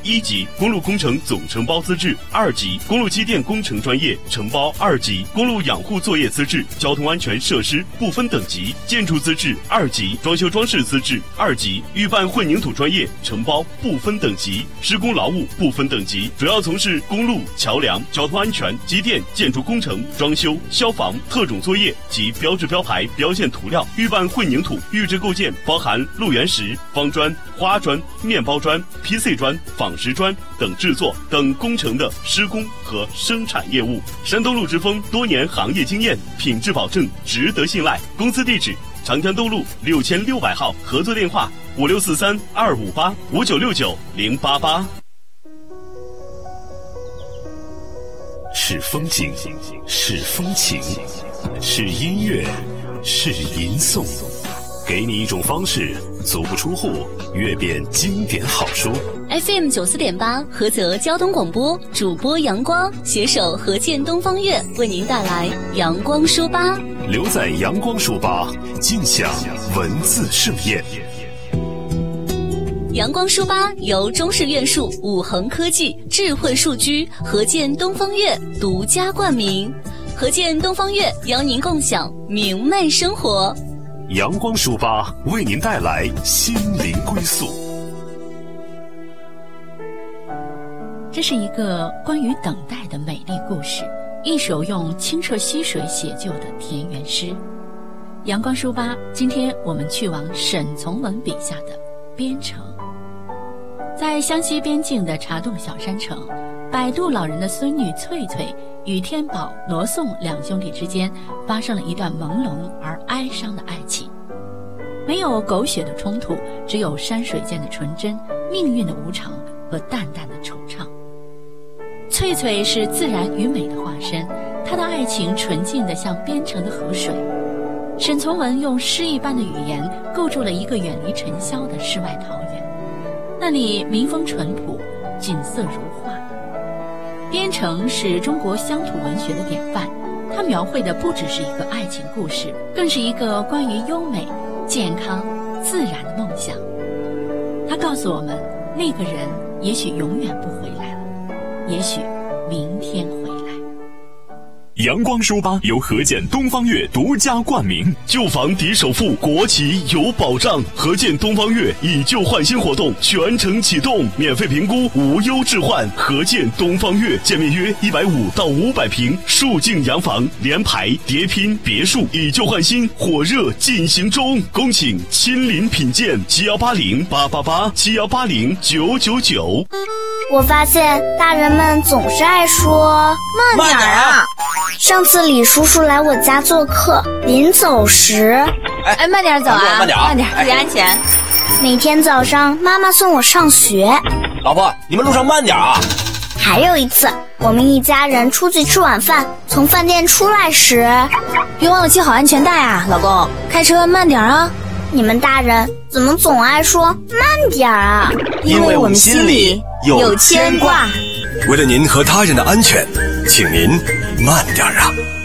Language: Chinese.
1级公路工程总承包资质，2级公路机电工程专业承包，2级公路养护作业资质，交通安全设施不分等级，建筑资质2级，装修装饰资质2级，预办混凝土专业承包不分等级，施工劳务不分等级，主要从事公路、桥梁、交通安全、机电、建筑工程、装修、消防、特种作业及标志标牌、标线涂料，预办混凝土、预制构件，包含路缘石、方砖、花砖、面包砖、PC 砖、仿石砖等制作等工程的施工和生产业务。山东路之风多年行业经验，品质保证，值得信赖。公司地址：长江东路6600号，合作电话56432585969088。 是风景，是风情，是音乐，是吟诵，给你一种方式，足不出户阅遍经典好书。 FM 94.8菏泽交通广播，主播阳光携手合建东方悦为您带来阳光书吧。 留在阳光书吧，尽享文字盛宴。 阳光书吧由中视院数、五恒科技、智慧数居、合建东方悦独家冠名。合建东方悦邀您共享明媚生活。 阳光书吧为您带来心灵归宿。 这是一个关于等待的美丽故事，一首用清澈溪水写就的田园诗。阳光书吧，今天我们去往沈从文笔下的边城。在湘西边境的茶洞小山城，摆渡老人的孙女翠翠与天宝、罗宋两兄弟之间发生了一段朦胧而哀伤的爱情。没有狗血的冲突，只有山水间的纯真，命运的无常和淡淡的惆怅。翠翠是自然与美的化身，她的爱情纯净得像边城的河水。沈从文用诗一般的语言构筑了一个远离尘嚣的世外桃源，那里民风淳朴，景色如画。边城是中国乡土文学的典范，它描绘的不只是一个爱情故事，更是一个关于优美、健康、自然的梦想。它告诉我们，那个人也许永远不回来了，也许明天回来。 阳光书吧由合建东方悦独家冠名， 旧房抵首付，国企有保障。合建东方悦以旧换新活动全程启动，免费评估，无忧置换。合建东方悦，建面约150到500平，数境洋房，联排、叠拼、别墅，以旧换新，火热进行中。恭请亲临品鉴，7180-888，7180-999。 我发现大人们总是爱说慢点啊。 上次李叔叔来我家做客，临走时， 慢点走啊，慢点，注意安全。 每天早上妈妈送我上学， 老婆，你们路上慢点啊。 还有一次，我们一家人出去吃晚饭，从饭店出来时， 别忘了系好安全带啊，老公，开车慢点啊。 你们大人怎么总爱说慢点啊？ 因为我们心里有牵挂。 为了您和他人的安全，请您慢点啊。